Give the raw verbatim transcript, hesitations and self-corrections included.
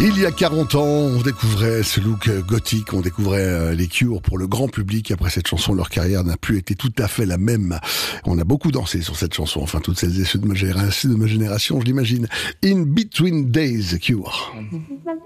Il y a quarante ans, on découvrait ce look gothique, on découvrait les Cure pour le grand public. Après cette chanson, leur carrière n'a plus été tout à fait la même. On a beaucoup dansé sur cette chanson, enfin toutes celles et ceux de ma génération, de ma génération je l'imagine. In Between Days, Cure.